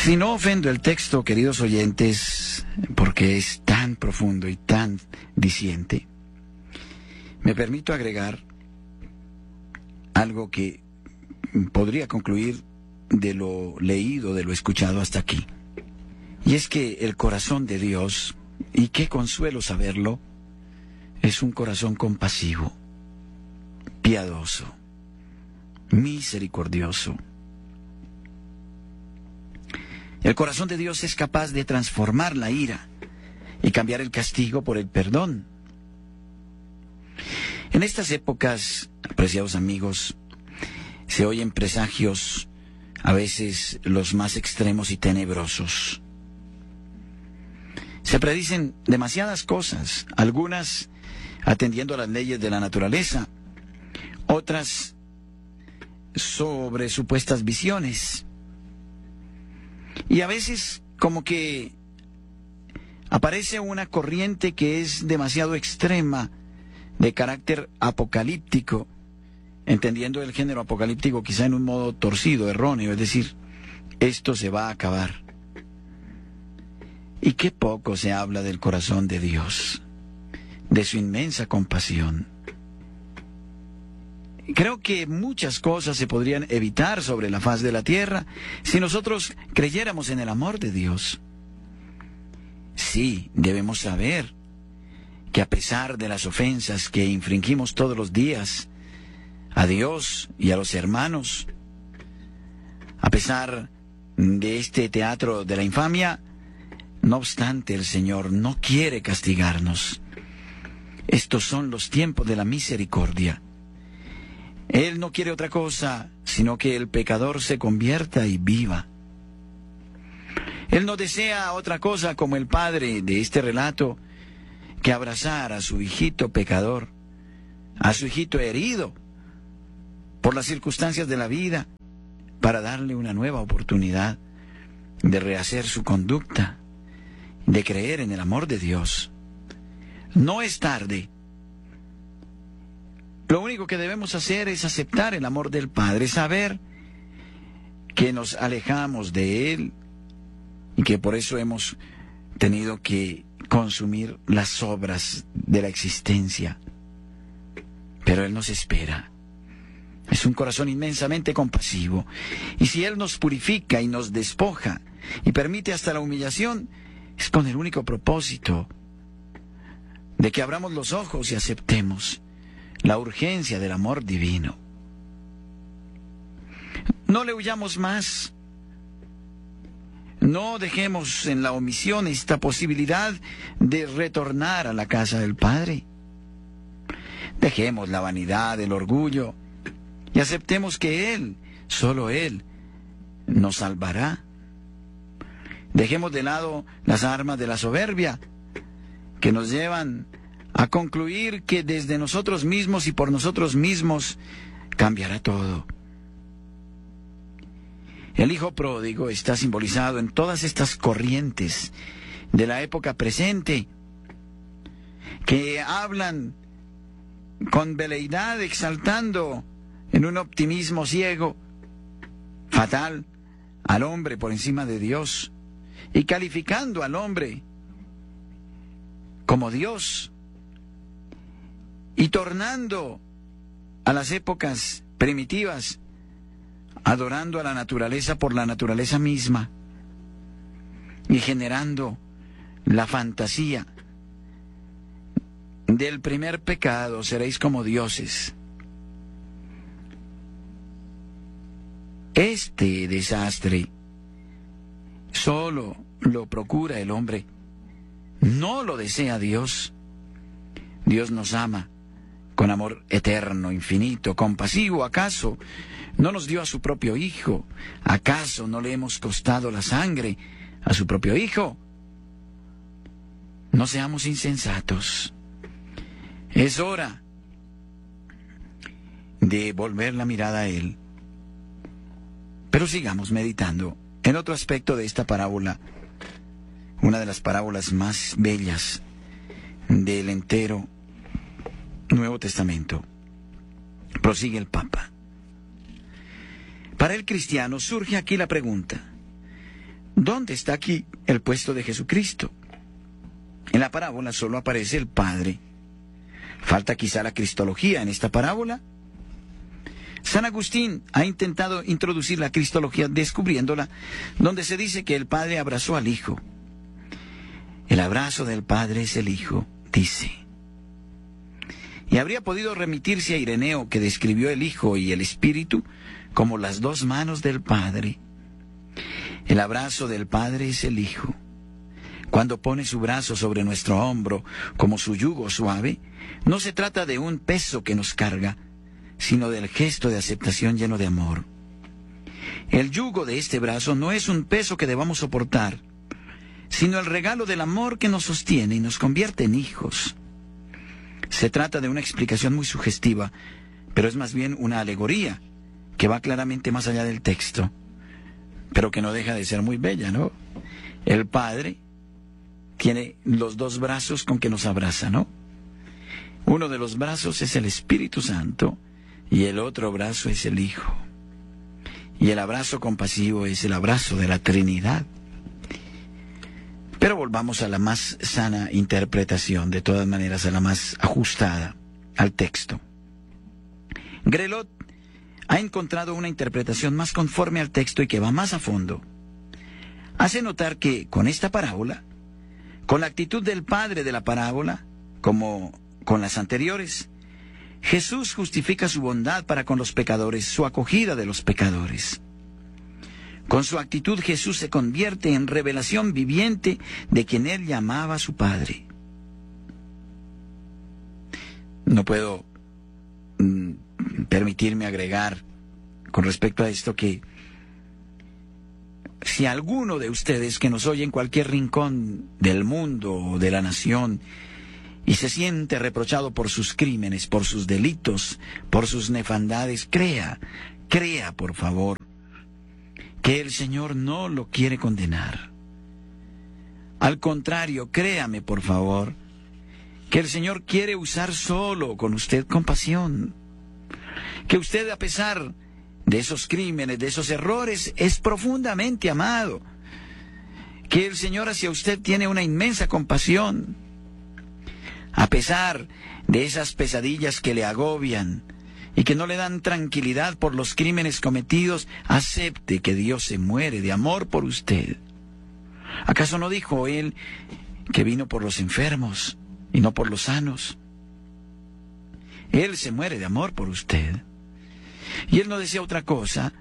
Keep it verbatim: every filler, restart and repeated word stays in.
Si no ofendo el texto, queridos oyentes, porque es tan profundo y tan diciente, me permito agregar algo que podría concluir de lo leído, de lo escuchado hasta aquí. Y es que el corazón de Dios, y qué consuelo saberlo, es un corazón compasivo, piadoso, misericordioso. El corazón de Dios es capaz de transformar la ira y cambiar el castigo por el perdón. En estas épocas, apreciados amigos, se oyen presagios, a veces los más extremos y tenebrosos. Se predicen demasiadas cosas, algunas atendiendo a las leyes de la naturaleza, otras sobre supuestas visiones. Y a veces como que aparece una corriente que es demasiado extrema, de carácter apocalíptico, entendiendo el género apocalíptico quizá en un modo torcido, erróneo, es decir, esto se va a acabar. Y qué poco se habla del corazón de Dios, de su inmensa compasión. Creo que muchas cosas se podrían evitar sobre la faz de la tierra si nosotros creyéramos en el amor de Dios. Sí, debemos saber que a pesar de las ofensas que infringimos todos los días a Dios y a los hermanos, a pesar de este teatro de la infamia, no obstante el Señor no quiere castigarnos. Estos son los tiempos de la misericordia. Él no quiere otra cosa, sino que el pecador se convierta y viva. Él no desea otra cosa como el padre de este relato, que abrazar a su hijito pecador, a su hijito herido por las circunstancias de la vida, para darle una nueva oportunidad de rehacer su conducta, de creer en el amor de Dios. No es tarde. Lo único que debemos hacer es aceptar el amor del Padre, saber que nos alejamos de Él y que por eso hemos tenido que consumir las obras de la existencia. Pero Él nos espera. Es un corazón inmensamente compasivo. Y si Él nos purifica y nos despoja y permite hasta la humillación, es con el único propósito de que abramos los ojos y aceptemos la urgencia del amor divino. No le huyamos más. No dejemos en la omisión esta posibilidad de retornar a la casa del Padre. Dejemos la vanidad, el orgullo, y aceptemos que Él, solo Él, nos salvará. Dejemos de lado las armas de la soberbia, que nos llevan a concluir que desde nosotros mismos y por nosotros mismos cambiará todo. El hijo pródigo está simbolizado en todas estas corrientes de la época presente, que hablan con veleidad, exaltando en un optimismo ciego, fatal, al hombre por encima de Dios, y calificando al hombre como Dios, y tornando a las épocas primitivas, adorando a la naturaleza por la naturaleza misma, y generando la fantasía del primer pecado: seréis como dioses. Este desastre solo lo procura el hombre, no lo desea Dios. Dios nos ama con amor eterno, infinito, compasivo. ¿Acaso no nos dio a su propio Hijo? ¿Acaso no le hemos costado la sangre a su propio Hijo? No seamos insensatos. Es hora de volver la mirada a Él. Pero sigamos meditando en otro aspecto de esta parábola, una de las parábolas más bellas del entero Nuevo Testamento. Prosigue el Papa. Para el cristiano surge aquí la pregunta: ¿Dónde está aquí el puesto de Jesucristo? En la parábola solo aparece el Padre. ¿Falta quizá la cristología en esta parábola? San Agustín ha intentado introducir la cristología descubriéndola, donde se dice que el Padre abrazó al Hijo. El abrazo del Padre es el Hijo, dice. Y habría podido remitirse a Ireneo, que describió el Hijo y el Espíritu como las dos manos del Padre. El abrazo del Padre es el Hijo. Cuando pone su brazo sobre nuestro hombro como su yugo suave, no se trata de un peso que nos carga, sino del gesto de aceptación lleno de amor. El yugo de este brazo no es un peso que debamos soportar, sino el regalo del amor que nos sostiene y nos convierte en hijos. Se trata de una explicación muy sugestiva, pero es más bien una alegoría que va claramente más allá del texto, pero que no deja de ser muy bella, ¿no? El Padre tiene los dos brazos con que nos abraza, ¿no? Uno de los brazos es el Espíritu Santo y el otro brazo es el Hijo. Y el abrazo compasivo es el abrazo de la Trinidad. Pero volvamos a la más sana interpretación, de todas maneras a la más ajustada al texto. Grelot ha encontrado una interpretación más conforme al texto y que va más a fondo. Hace notar que con esta parábola, con la actitud del padre de la parábola, como con las anteriores, Jesús justifica su bondad para con los pecadores, su acogida de los pecadores. Con su actitud Jesús se convierte en revelación viviente de quien él llamaba a su Padre. No puedo mm, permitirme agregar con respecto a esto que si alguno de ustedes que nos oye en cualquier rincón del mundo o de la nación y se siente reprochado por sus crímenes, por sus delitos, por sus nefandades, crea, crea por favor, que el Señor no lo quiere condenar. Al contrario, créame por favor, que el Señor quiere usar solo con usted compasión. Que usted, a pesar de esos crímenes, de esos errores, es profundamente amado. Que el Señor hacia usted tiene una inmensa compasión. A pesar de esas pesadillas que le agobian y que no le dan tranquilidad por los crímenes cometidos, acepte que Dios se muere de amor por usted. ¿Acaso no dijo Él que vino por los enfermos y no por los sanos? Él se muere de amor por usted. Y Él no desea otra cosa